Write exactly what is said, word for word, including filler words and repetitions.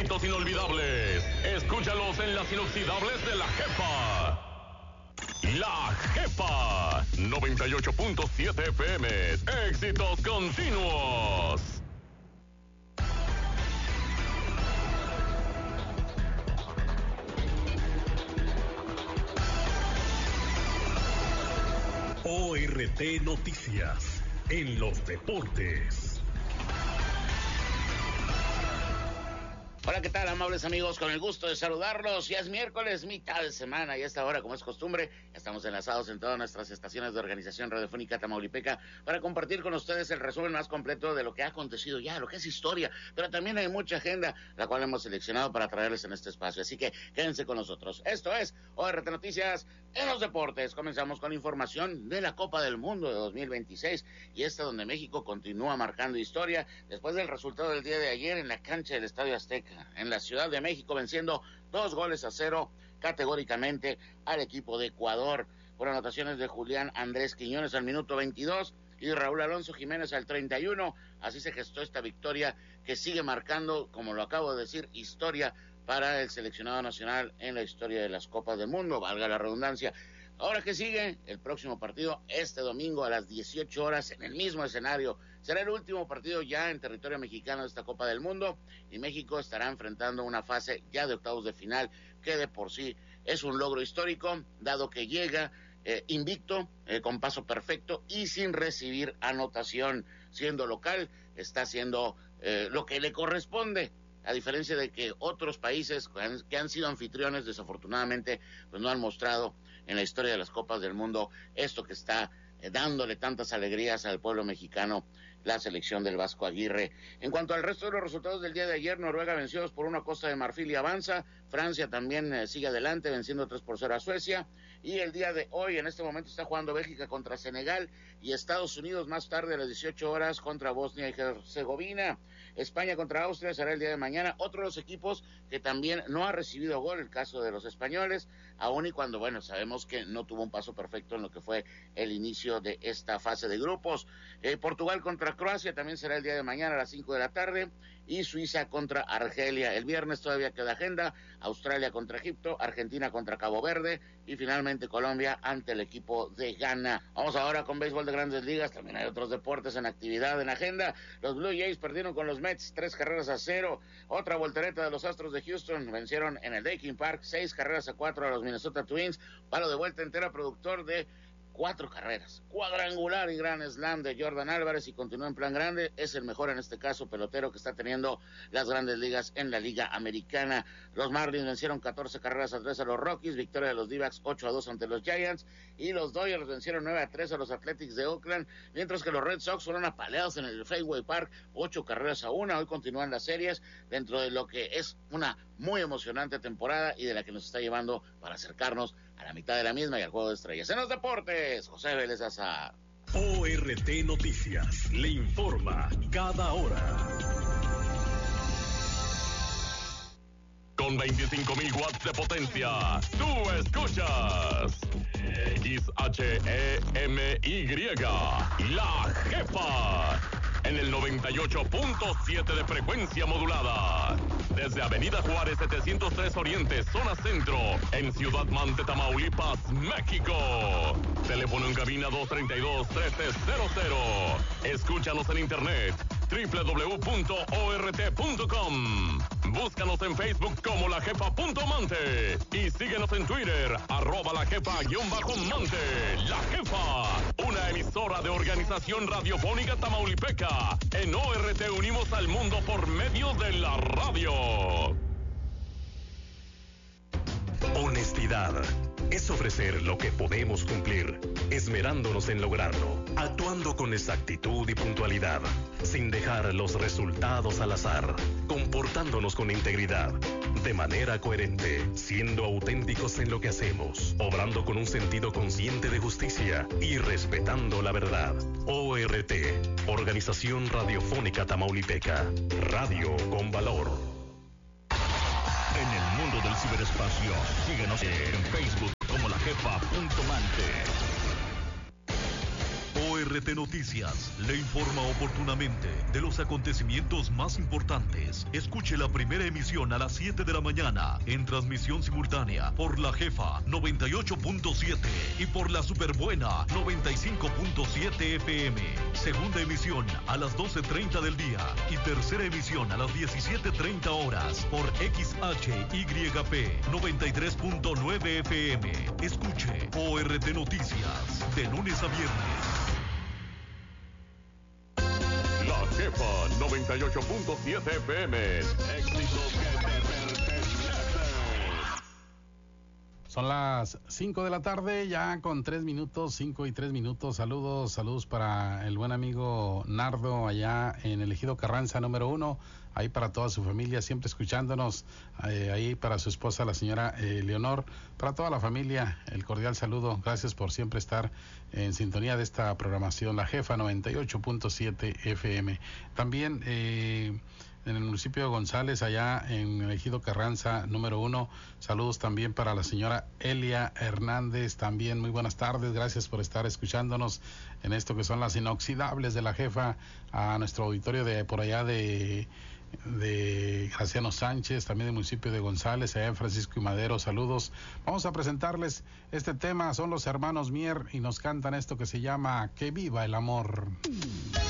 éxitos inolvidables. Escúchalos en las inoxidables de La Jefa. La Jefa, noventa y ocho punto siete F M, éxitos continuos. O R T Noticias, en los deportes. Hola, ¿qué tal, amables amigos? Con el gusto de saludarlos. Ya es miércoles, mitad de semana, y a esta hora, como es costumbre, ya estamos enlazados en todas nuestras estaciones de Organización Radiofónica Tamaulipeca para compartir con ustedes el resumen más completo de lo que ha acontecido ya, lo que es historia, pero también hay mucha agenda, la cual hemos seleccionado para traerles en este espacio. Así que quédense con nosotros. Esto es O R T Noticias en los deportes. Comenzamos con información de la Copa del Mundo de dos mil veintiséis, y esta donde México continúa marcando historia después del resultado del día de ayer en la cancha del Estadio Azteca, en la Ciudad de México, venciendo dos goles a cero categóricamente al equipo de Ecuador, por anotaciones de Julián Andrés Quiñones al minuto veintidós y Raúl Alonso Jiménez al treinta y uno. Así se gestó esta victoria que sigue marcando, como lo acabo de decir, historia para el seleccionado nacional en la historia de las Copas del Mundo, valga la redundancia. Ahora que sigue el próximo partido este domingo a las dieciocho horas en el mismo escenario. Será el último partido ya en territorio mexicano de esta Copa del Mundo, y México estará enfrentando una fase ya de octavos de final que de por sí es un logro histórico, dado que llega eh, invicto, eh, con paso perfecto y sin recibir anotación. Siendo local, está haciendo eh, lo que le corresponde, a diferencia de que otros países que han, que han sido anfitriones, desafortunadamente, pues no han mostrado en la historia de las Copas del Mundo esto que está eh, dándole tantas alegrías al pueblo mexicano, la selección del Vasco Aguirre. En cuanto al resto de los resultados del día de ayer, Noruega venció dos por uno a Costa de Marfil y avanza. Francia también eh, sigue adelante, venciendo tres por cero a Suecia. Y el día de hoy, en este momento, está jugando Bélgica contra Senegal, y Estados Unidos más tarde a las dieciocho horas contra Bosnia y Herzegovina. España contra Austria será el día de mañana. Otro de los equipos que también no ha recibido gol, el caso de los españoles, aun y cuando, bueno, sabemos que no tuvo un paso perfecto en lo que fue el inicio de esta fase de grupos. Eh, Portugal contra Croacia también será el día de mañana a las cinco de la tarde, y Suiza contra Argelia. El viernes todavía queda agenda: Australia contra Egipto, Argentina contra Cabo Verde, y finalmente Colombia ante el equipo de Ghana. Vamos ahora con béisbol de Grandes Ligas. También hay otros deportes en actividad en agenda. Los Blue Jays perdieron con los Mets tres carreras a cero. Otra voltereta de los Astros de Houston, vencieron en el Daikin Park seis carreras a cuatro a los Minnesota Twins. Palo de vuelta entera productor de cuatro carreras, cuadrangular y gran slam de Jordan Álvarez, y continúa en plan grande. Es el mejor, en este caso, pelotero que está teniendo las Grandes Ligas en la Liga Americana. Los Marlins vencieron catorce carreras a tres a los Rockies, victoria de los D-backs ocho a dos ante los Giants, y los Dodgers vencieron nueve a tres a los Athletics de Oakland, mientras que los Red Sox fueron apaleados en el Fenway Park ocho carreras a una. Hoy continúan las series dentro de lo que es una muy emocionante temporada, y de la que nos está llevando para acercarnos a la mitad de la misma y al Juego de Estrellas. En los deportes, José Vélez Azar. O R T Noticias le informa cada hora. Con veinticinco mil watts de potencia, tú escuchas X H E M Y, La Jefa, en el noventa y ocho punto siete de frecuencia modulada. Desde Avenida Juárez setecientos tres Oriente, zona centro, en Ciudad Mante, Tamaulipas, México. Teléfono en cabina dos treinta y dos, trece cero cero. Escúchanos en internet, doble u doble u doble u punto o r t punto com. Búscanos en Facebook como La Jefa punto Mante, y síguenos en Twitter, arroba La Jefa guión bajo Mante. La Jefa, una emisora de Organización Radiofónica Tamaulipeca. En O R T unimos al mundo por medio de la radio. Honestidad es ofrecer lo que podemos cumplir, esmerándonos en lograrlo, actuando con exactitud y puntualidad, sin dejar los resultados al azar, comportándonos con integridad, de manera coherente, siendo auténticos en lo que hacemos, obrando con un sentido consciente de justicia y respetando la verdad. O R T, Organización Radiofónica Tamaulipeca, radio con valor. En el mundo del ciberespacio, síguenos en Facebook como La Jefa punto Mante. O R T Noticias le informa oportunamente de los acontecimientos más importantes. Escuche la primera emisión a las siete de la mañana en transmisión simultánea por La Jefa noventa y ocho punto siete y por La Superbuena noventa y cinco punto siete F M. Segunda emisión a las doce treinta del día y tercera emisión a las diecisiete treinta horas por X H Y P noventa y tres punto nueve F M. Escuche O R T Noticias de lunes a viernes. La Jefa noventa y ocho punto siete F M. Éxitos que te pertenecen. Son las cinco de la tarde, ya con tres minutos, cinco y tres minutos. Saludos, saludos para el buen amigo Nardo allá en el Ejido Carranza número uno. Ahí para toda su familia, siempre escuchándonos. Eh, ahí para su esposa, la señora eh, Leonor. Para toda la familia, el cordial saludo. Gracias por siempre estar en sintonía de esta programación. La Jefa noventa y ocho punto siete F M. También eh, en el municipio de González, allá en el Ejido Carranza número uno. Saludos también para la señora Elia Hernández. También muy buenas tardes. Gracias por estar escuchándonos en esto que son las inoxidables de la Jefa. A nuestro auditorio de por allá de... de Graciano Sánchez, también del municipio de González, allá en Francisco y Madero, saludos. Vamos a presentarles este tema, son los hermanos Mier y nos cantan esto que se llama Que viva el amor.